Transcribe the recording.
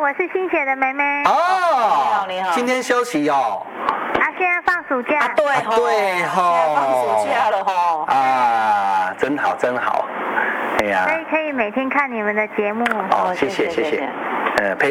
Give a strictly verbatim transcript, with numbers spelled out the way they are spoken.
我是新雪的妹妹。 哦， 你好，你好。 今天休息哦。 啊，现在放暑假。 啊，对吼， 对吼， 放暑假了吼。 啊，真好，真好。哎呀。 所以可以每天看你们的节目。 哦，谢谢，谢谢。呃，陪。